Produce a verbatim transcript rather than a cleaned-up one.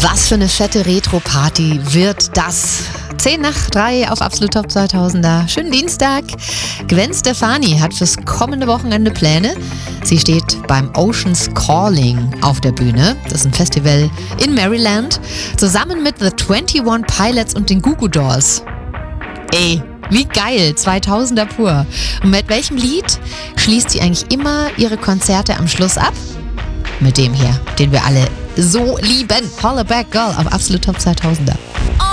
Was für eine fette Retro-Party wird das? zehn nach drei auf Absolut Top zweitausender. Schönen Dienstag. Gwen Stefani hat fürs kommende Wochenende Pläne. Sie steht beim Oceans Calling auf der Bühne. Das ist ein Festival in Maryland. Zusammen mit The einundzwanzig Pilots und den Goo Goo Dolls. Ey, wie geil, zweitausender pur. Und mit welchem Lied schließt sie eigentlich immer ihre Konzerte am Schluss ab? Mit dem hier, den wir alle so lieben. Hollaback Girl auf Absolut Top zweitausender.